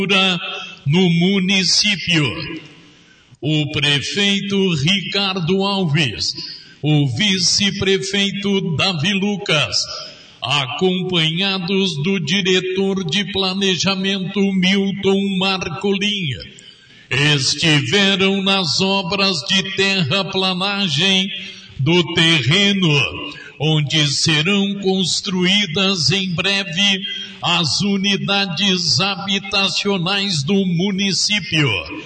no município. O prefeito Ricardo Alves, o vice-prefeito Davi Lucas, acompanhados do diretor de planejamento Milton Marcolin, estiveram nas obras de terraplanagem do terreno, onde serão construídas em breve as unidades habitacionais do município,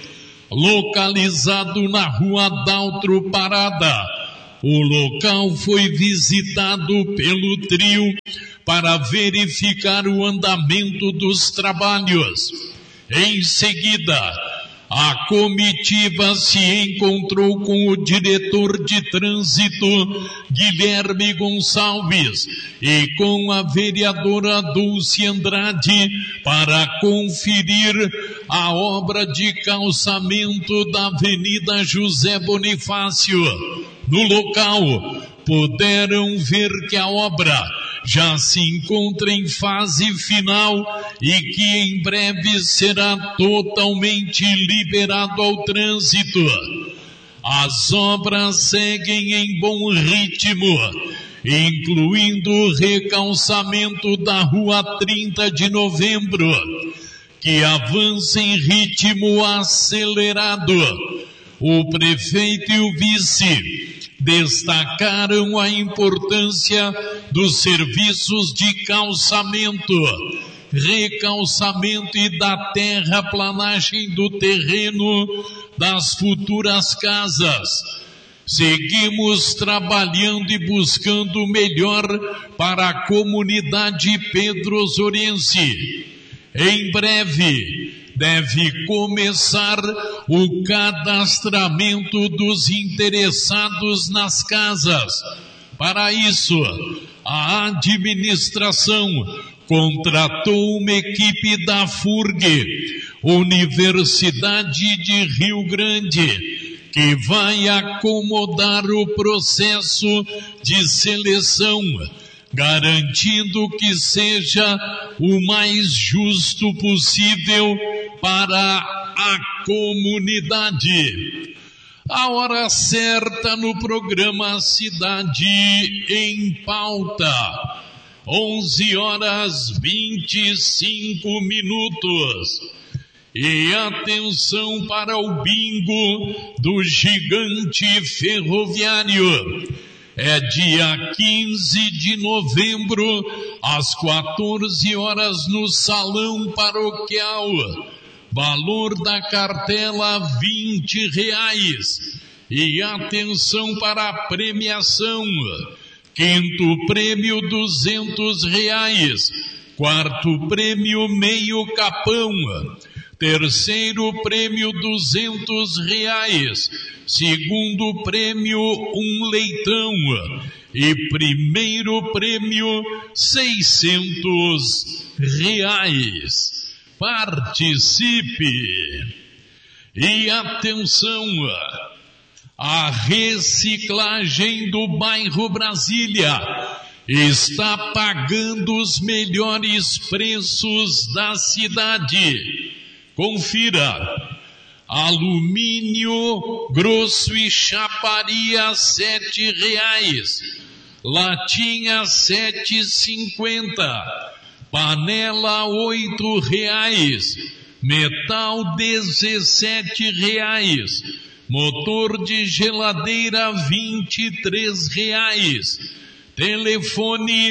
localizado na Rua Daltro Parada. O local foi visitado pelo trio para verificar o andamento dos trabalhos. Em seguida, a comitiva se encontrou com o diretor de trânsito, Guilherme Gonçalves, e com a vereadora Dulce Andrade para conferir a obra de calçamento da Avenida José Bonifácio. No local, puderam ver que a obra já se encontra em fase final e que em breve será totalmente liberado ao trânsito. As obras seguem em bom ritmo, incluindo o recalçamento da Rua 30 de Novembro, que avança em ritmo acelerado. O prefeito e o vice destacaram a importância dos serviços de calçamento, recalçamento e da terraplanagem do terreno das futuras casas. Seguimos trabalhando e buscando o melhor para a comunidade pedro-osoriense. Em breve, deve começar o cadastramento dos interessados nas casas. Para isso, a administração contratou uma equipe da FURG, Universidade de Rio Grande, que vai acomodar o processo de seleção, garantindo que seja o mais justo possível para a comunidade. A hora certa no programa Cidade em Pauta, 11h25. E atenção para o bingo do Gigante Ferroviário. É dia 15 de novembro, às 14 horas no Salão Paroquial. Valor da cartela R$20. E atenção para a premiação. Quinto prêmio R$200. Quarto prêmio meio capão. Terceiro prêmio R$200. Segundo prêmio um leitão. E primeiro prêmio R$600. Participe! E atenção! A reciclagem do bairro Brasília está pagando os melhores preços da cidade. Confira. Alumínio grosso e chaparia R$7. Latinha R$7,50. Panela R$8. Metal R$17. Motor de geladeira R$23. Telefone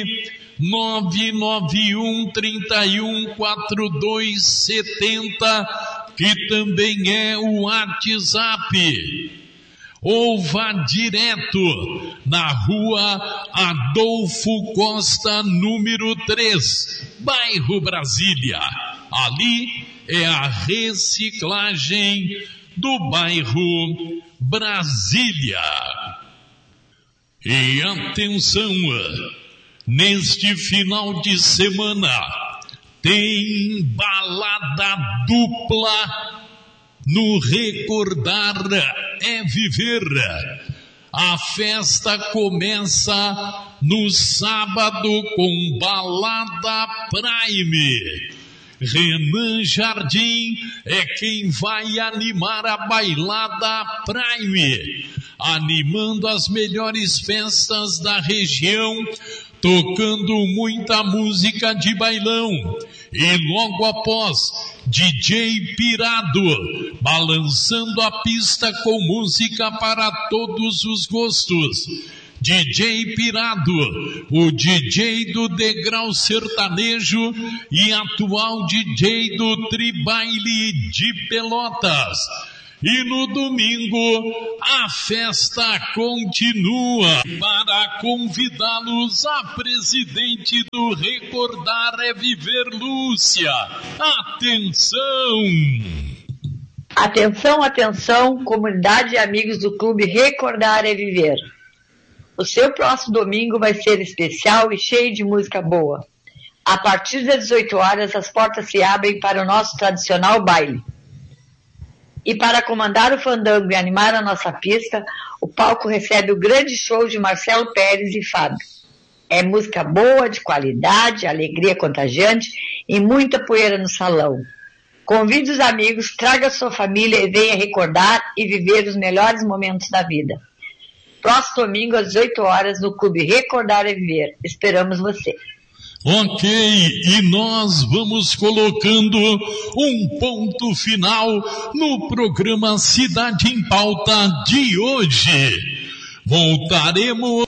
991-31-4270, que também é o WhatsApp. Ou vá direto na Rua Adolfo Costa, número 3, bairro Brasília. Ali é a reciclagem do bairro Brasília. E atenção, neste final de semana tem balada dupla no Recordar é Viver. A festa começa no sábado com Balada Prime. Renan Jardim é quem vai animar a bailada Prime, animando as melhores festas da região, tocando muita música de bailão. E logo após, DJ Pirado, balançando a pista com música para todos os gostos. DJ Pirado, o DJ do degrau sertanejo e atual DJ do Tribaile de Pelotas. E no domingo, a festa continua. Para convidá-los, a presidente do Recordar é Viver, Lúcia. Atenção! Atenção, atenção, comunidade e amigos do Clube Recordar é Viver. O seu próximo domingo vai ser especial e cheio de música boa. A partir das 18 horas, as portas se abrem para o nosso tradicional baile. E para comandar o fandango e animar a nossa pista, o palco recebe o grande show de Marcelo Pérez e Fábio. É música boa, de qualidade, alegria contagiante e muita poeira no salão. Convide os amigos, traga sua família e venha recordar e viver os melhores momentos da vida. Próximo domingo às 18 horas no Clube Recordar é Viver. Esperamos você. Ok, e nós vamos colocando um ponto final no programa Cidade em Pauta de hoje. Voltaremos